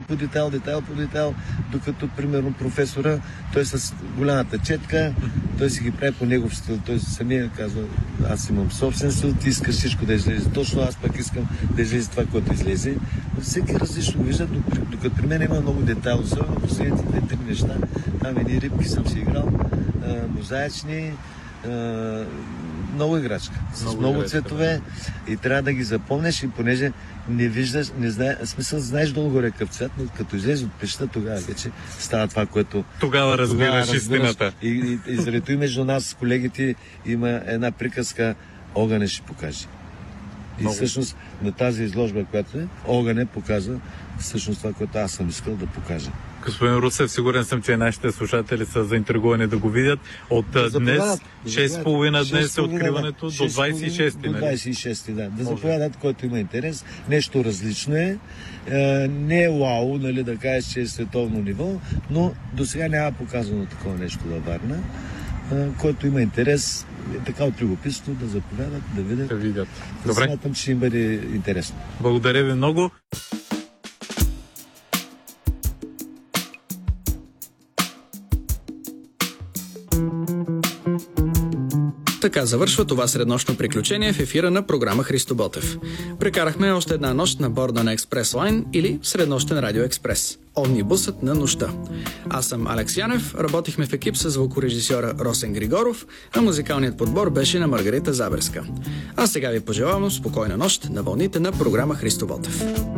по детайл, докато, примерно, професора, той с голямата четка, той си ги прави по негов стил. Той самия казва, аз имам собствен стил, ти искаш всичко да излезе. Точно аз пък искам да излезе това, което излезе. Всеки различно вижда, докато при мен има много детайл, особено последните 2-3 неща. Там едни рибки съм си играл, мозаични, много играчка, с много цветове и трябва да ги запомнеш и понеже не виждаш, не знаеш, смисъл знаеш долу горе какъв цвят, но като излезе от пещата, тогава вече става това, което... Тогава разбираш истината. И заради между нас с колегите има една приказка "Огъня ще покаже". И всъщност на тази изложба, която Огъня показва всъщност това, което аз съм искал да покажа. Господин Русев, сигурен съм, че нашите слушатели са заинтригувани да го видят. От днес, 6:30 днес е откриването, до 26-ти, нали? До 26-ти, да. Да заповядат, който има интерес. Нещо различно е. Не е вау, нали, да кажеш, че е световно ниво, но до сега няма показано такова нещо във Варна. Който има интерес, така от любопитство, да заповядат, да видят. Да видят. Добре. Смятам, че им бъде интересно. Благодаря ви много. Така завършва това среднощно приключение в ефира на програма Христо Ботев. Прекарахме още една нощ на борда на Експрес Лайн или Среднощен радио Експрес. Омнибусът на нощта. Аз съм Алекс Янев, работихме в екип с звукорежисьора Росен Григоров, а музикалният подбор беше на Маргарита Заберска. А сега ви пожелавам спокойна нощ на вълните на програма Христо Ботев.